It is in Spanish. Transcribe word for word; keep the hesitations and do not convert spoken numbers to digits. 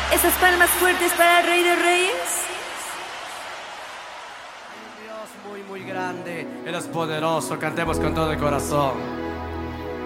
Esas palmas fuertes para el Rey de Reyes. Dios muy muy grande, Él es poderoso, cantemos con todo el corazón.